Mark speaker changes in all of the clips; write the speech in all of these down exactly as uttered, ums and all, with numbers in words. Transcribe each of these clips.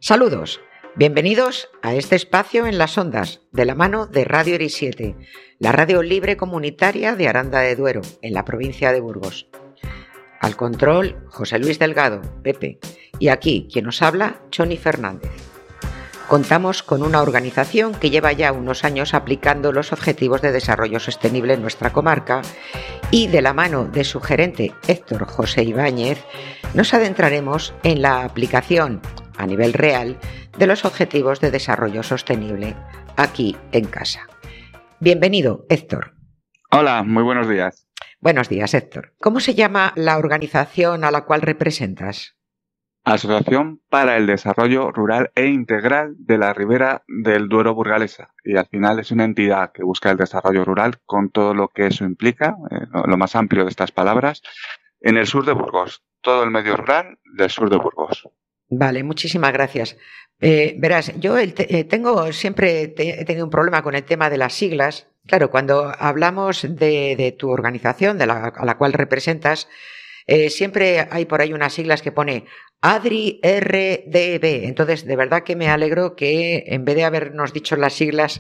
Speaker 1: Saludos, bienvenidos a este espacio en las ondas, de la mano de Radio ERI siete, la radio libre comunitaria de Aranda de Duero, en la provincia de Burgos. Al control, José Luis Delgado, Pepe, y aquí, quien nos habla, Choni Fernández. Contamos con una organización que lleva ya unos años aplicando los Objetivos de Desarrollo Sostenible en nuestra comarca y, de la mano de su gerente Héctor José Ibáñez, nos adentraremos en la aplicación a nivel real de los Objetivos de Desarrollo Sostenible aquí en casa. Bienvenido, Héctor.
Speaker 2: Hola, muy buenos días.
Speaker 1: Buenos días, Héctor. ¿Cómo se llama la organización a la cual representas?
Speaker 2: Asociación para el Desarrollo Rural e Integral de la Ribera del Duero Burgalesa. Y al final es una entidad que busca el desarrollo rural con todo lo que eso implica, eh, lo más amplio de estas palabras, en el sur de Burgos. Todo el medio rural del sur de Burgos.
Speaker 1: Vale, muchísimas gracias. Eh, verás, yo el te, eh, tengo siempre te, he tenido un problema con el tema de las siglas. Claro, cuando hablamos de, de tu organización, de la, a la cual representas, eh, siempre hay por ahí unas siglas que pone ADRI R D B. Entonces, de verdad que me alegro que en vez de habernos dicho las siglas,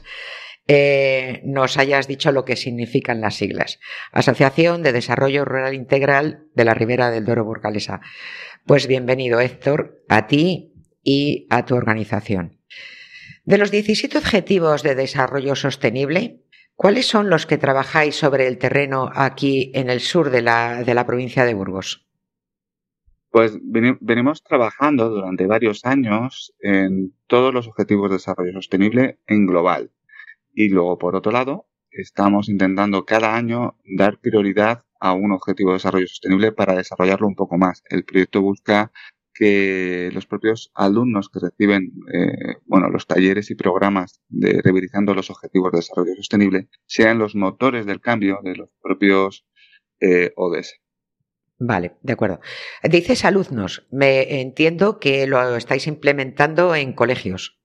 Speaker 1: eh, nos hayas dicho lo que significan las siglas. Asociación de Desarrollo Rural Integral de la Ribera del Duero Burgalesa. Pues bienvenido, Héctor, a ti y a tu organización. De los diecisiete Objetivos de Desarrollo Sostenible, ¿cuáles son los que trabajáis sobre el terreno aquí en el sur de la, de la provincia de Burgos?
Speaker 2: Pues venimos trabajando durante varios años en todos los Objetivos de Desarrollo Sostenible en global. Y luego, por otro lado, estamos intentando cada año dar prioridad a un objetivo de desarrollo sostenible para desarrollarlo un poco más. El proyecto busca que los propios alumnos que reciben eh, bueno, los talleres y programas de Revisando los Objetivos de Desarrollo Sostenible sean los motores del cambio de los propios eh, O D S.
Speaker 1: Vale, de acuerdo. Dices alumnos, me entiendo que lo estáis implementando en colegios.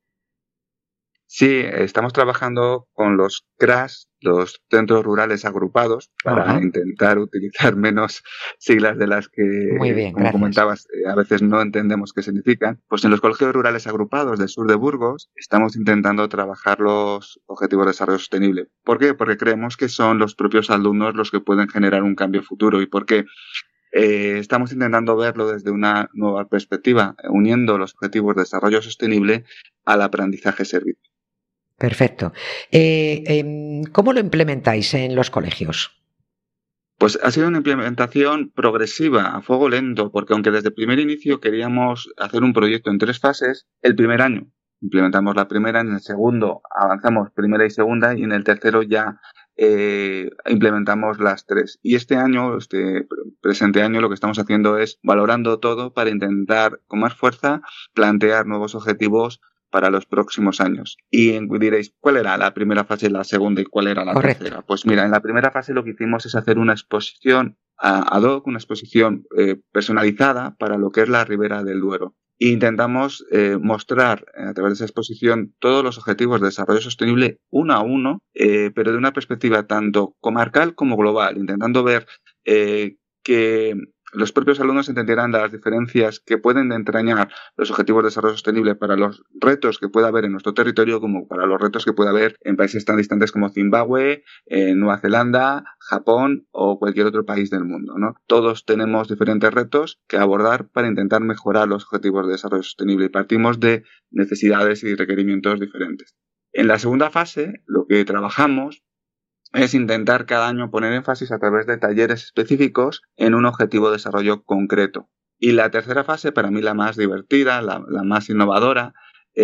Speaker 2: Sí, estamos trabajando con los C R A S, los centros rurales agrupados, para
Speaker 1: Ajá.
Speaker 2: intentar utilizar menos siglas de las que,
Speaker 1: Muy bien,
Speaker 2: como
Speaker 1: gracias.
Speaker 2: comentabas, a veces no entendemos qué significan. Pues en los colegios rurales agrupados del sur de Burgos estamos intentando trabajar los Objetivos de Desarrollo Sostenible. ¿Por qué? Porque creemos que son los propios alumnos los que pueden generar un cambio futuro y porque eh, estamos intentando verlo desde una nueva perspectiva, uniendo los Objetivos de Desarrollo Sostenible al aprendizaje-servicio.
Speaker 1: Perfecto. Eh, eh, ¿Cómo lo implementáis en los colegios?
Speaker 2: Pues ha sido una implementación progresiva, a fuego lento, porque aunque desde el primer inicio queríamos hacer un proyecto en tres fases, el primer año implementamos la primera, en el segundo avanzamos primera y segunda y en el tercero ya eh, implementamos las tres. Y este año, este presente año, lo que estamos haciendo es valorando todo para intentar con más fuerza plantear nuevos objetivos para los próximos años. Y diréis, ¿cuál era la primera fase, la segunda y cuál era la
Speaker 1: Correcto.
Speaker 2: tercera? Pues mira, en la primera fase lo que hicimos es hacer una exposición ad hoc, una exposición eh, personalizada para lo que es la Ribera del Duero. E intentamos eh, mostrar eh, a través de esa exposición todos los objetivos de desarrollo sostenible uno a uno, eh, pero de una perspectiva tanto comarcal como global, intentando ver eh, que los propios alumnos entendieran las diferencias que pueden entrañar los objetivos de desarrollo sostenible para los retos que pueda haber en nuestro territorio como para los retos que pueda haber en países tan distantes como Zimbabue, eh, Nueva Zelanda, Japón o cualquier otro país del mundo, ¿no? Todos tenemos diferentes retos que abordar para intentar mejorar los objetivos de desarrollo sostenible y partimos de necesidades y requerimientos diferentes. En la segunda fase, lo que trabajamos es intentar cada año poner énfasis a través de talleres específicos en un objetivo de desarrollo concreto. Y la tercera fase, para mí la más divertida, la, la más innovadora,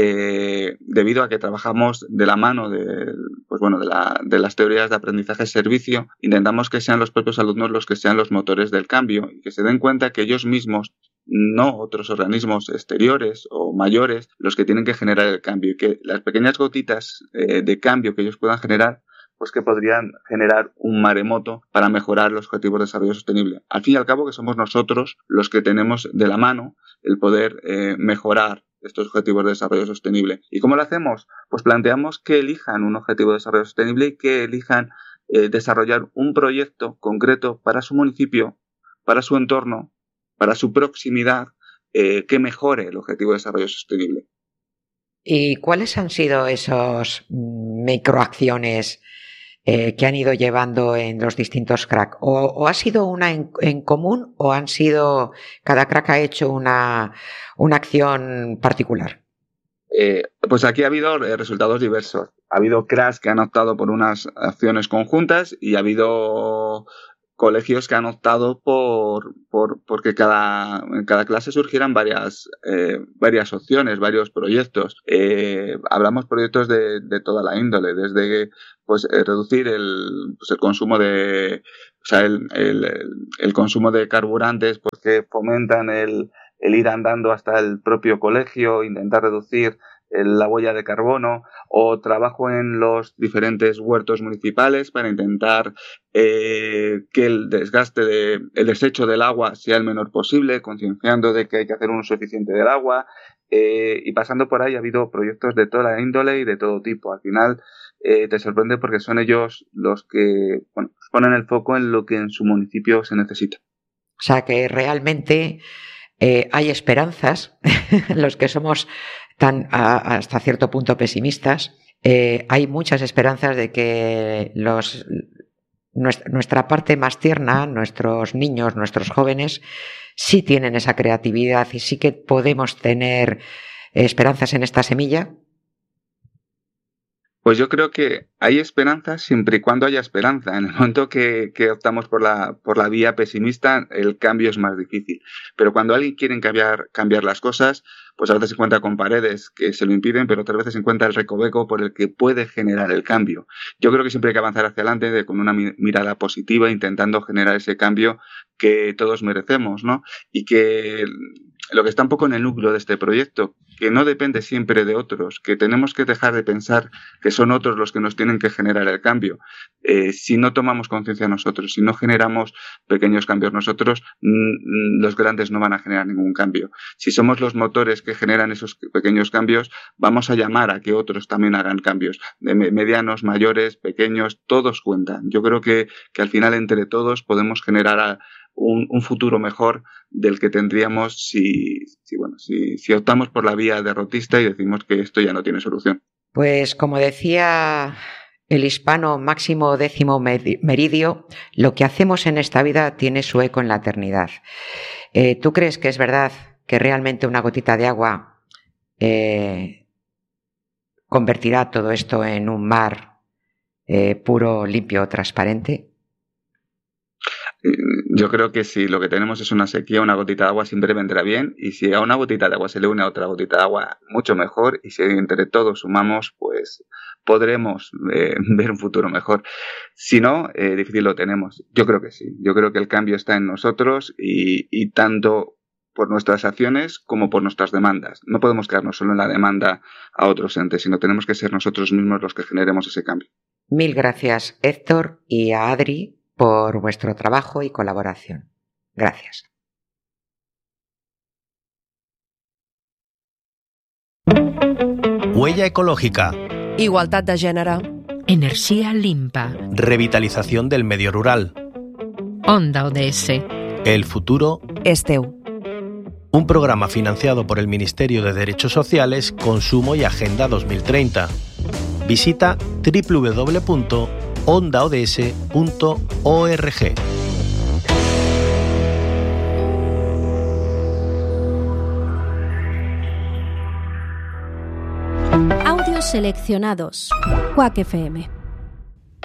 Speaker 2: eh, debido a que trabajamos de la mano de, pues bueno, de, la, de las teorías de aprendizaje-servicio, intentamos que sean los propios alumnos los que sean los motores del cambio y que se den cuenta que ellos mismos, no otros organismos exteriores o mayores, los que tienen que generar el cambio y que las pequeñas gotitas eh, de cambio que ellos puedan generar pues que podrían generar un maremoto para mejorar los objetivos de desarrollo sostenible. Al fin y al cabo que somos nosotros los que tenemos de la mano el poder eh, mejorar estos objetivos de desarrollo sostenible. ¿Y cómo lo hacemos? Pues planteamos que elijan un objetivo de desarrollo sostenible y que elijan eh, desarrollar un proyecto concreto para su municipio, para su entorno, para su proximidad, eh, que mejore el objetivo de desarrollo sostenible.
Speaker 1: ¿Y cuáles han sido esos microacciones eh, que han ido llevando en los distintos crack? ¿O, o ha sido una en, en común o han sido, cada crack ha hecho una, una acción particular?
Speaker 2: Eh, pues aquí ha habido resultados diversos. Ha habido cracks que han optado por unas acciones conjuntas y ha habido colegios que han optado por, por porque cada, en cada clase surgieran varias, eh, varias opciones, varios proyectos. Eh, hablamos proyectos de, de toda la índole, desde pues eh, reducir el, pues, el consumo de, o sea, el, el, el consumo de carburantes, porque fomentan el, el ir andando hasta el propio colegio, intentar reducir la huella de carbono, o trabajo en los diferentes huertos municipales para intentar eh, que el desgaste de, el desecho del agua sea el menor posible, concienciando de que hay que hacer un uso eficiente del agua, eh, y pasando por ahí ha habido proyectos de toda la índole y de todo tipo. Al final eh, te sorprende porque son ellos los que bueno, ponen el foco en lo que en su municipio se necesita.
Speaker 1: O sea que realmente eh, hay esperanzas, los que somos tan a, hasta cierto punto pesimistas, eh, hay muchas esperanzas de que los, nuestra, nuestra parte más tierna, nuestros niños, nuestros jóvenes, sí tienen esa creatividad y sí que podemos tener esperanzas en esta semilla.
Speaker 2: Pues yo creo que hay esperanza siempre y cuando haya esperanza. En el momento que, que optamos por la, por la vía pesimista, el cambio es más difícil. Pero cuando alguien quiere cambiar, cambiar las cosas, pues a veces se encuentra con paredes que se lo impiden, pero otras veces se encuentra el recoveco por el que puede generar el cambio. Yo creo que siempre hay que avanzar hacia adelante de, con una mirada positiva, intentando generar ese cambio que todos merecemos, ¿no? Y que lo que está un poco en el núcleo de este proyecto, que no depende siempre de otros, que tenemos que dejar de pensar que son otros los que nos tienen que generar el cambio. Eh, si no tomamos conciencia nosotros, si no generamos pequeños cambios nosotros, mmm, los grandes no van a generar ningún cambio. Si somos los motores que generan esos pequeños cambios, vamos a llamar a que otros también hagan cambios. De medianos, mayores, pequeños, todos cuentan. Yo creo que, que al final entre todos podemos generar a, Un, un futuro mejor del que tendríamos si, si, bueno, si, si optamos por la vía derrotista y decimos que esto ya no tiene solución.
Speaker 1: Pues como decía el hispano Máximo Décimo Meridio, lo que hacemos en esta vida tiene su eco en la eternidad. Eh, ¿Tú crees que es verdad que realmente una gotita de agua eh, convertirá todo esto en un mar eh, puro, limpio, transparente?
Speaker 2: Yo creo que si lo que tenemos es una sequía, una gotita de agua siempre vendrá bien, y si a una gotita de agua se le une a otra gotita de agua, mucho mejor, y si entre todos sumamos, pues podremos eh, ver un futuro mejor. Si no, eh, difícil lo tenemos. Yo creo que sí. Yo creo que el cambio está en nosotros y, y tanto por nuestras acciones como por nuestras demandas. No podemos quedarnos solo en la demanda a otros entes, sino tenemos que ser nosotros mismos los que generemos ese cambio.
Speaker 1: Mil gracias, Héctor, y a Adri por vuestro trabajo y colaboración. Gracias.
Speaker 3: Huella ecológica.
Speaker 4: Igualtat de gènere.
Speaker 5: Energía limpa.
Speaker 3: Revitalización del medio rural.
Speaker 5: Onda O D S.
Speaker 3: El futuro
Speaker 4: és teu.
Speaker 3: Un programa financiado por el Ministerio de Derechos Sociales, Consumo y Agenda dos mil treinta. Visita doble u doble u doble u punto onda o d s punto org.
Speaker 6: Audios seleccionados. Quack F M.